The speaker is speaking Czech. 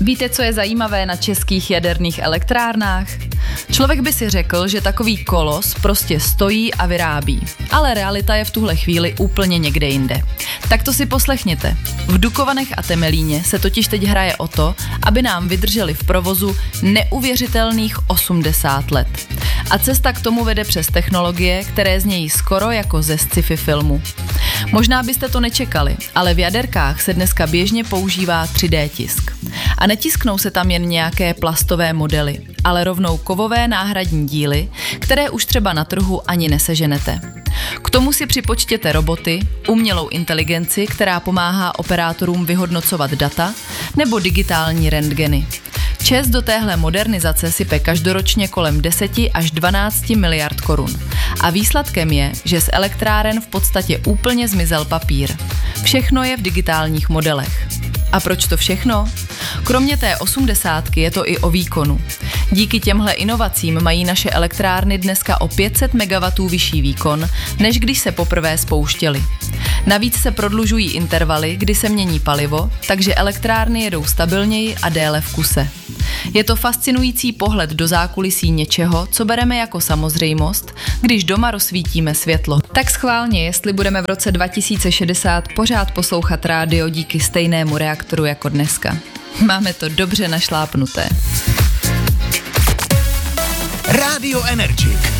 Víte, co je zajímavé na českých jaderných elektrárnách? Člověk by si řekl, že takový kolos prostě stojí a vyrábí. Ale realita je v tuhle chvíli úplně někde jinde. Tak to si poslechněte. V Dukovanech a Temelíně se totiž teď hraje o to, aby nám vydrželi v provozu neuvěřitelných 80 let. A cesta k tomu vede přes technologie, které znějí skoro jako ze sci-fi filmu. Možná byste to nečekali, ale v jaderkách se dneska běžně používá 3D tisk. A netisknou se tam jen nějaké plastové modely, ale rovnou kovové náhradní díly, které už třeba na trhu ani neseženete. K tomu si připočtěte roboty, umělou inteligenci, která pomáhá operátorům vyhodnocovat data, nebo digitální rentgeny. ČEZ do téhle modernizace sype každoročně kolem 10 až 12 miliard korun. A výsledkem je, že z elektráren v podstatě úplně zmizel papír. Všechno je v digitálních modelech. A proč to všechno? Kromě té 80 je to i o výkonu. Díky těmhle inovacím mají naše elektrárny dneska o 500 MW vyšší výkon, než když se poprvé spouštěly. Navíc se prodlužují intervaly, kdy se mění palivo, takže elektrárny jedou stabilněji a déle v kuse. Je to fascinující pohled do zákulisí něčeho, co bereme jako samozřejmost, když doma rozsvítíme světlo. Tak schválně, jestli budeme v roce 2060 pořád poslouchat rádio díky stejnému reaktoru jako dneska. Máme to dobře našlápnuté. Radio Energy.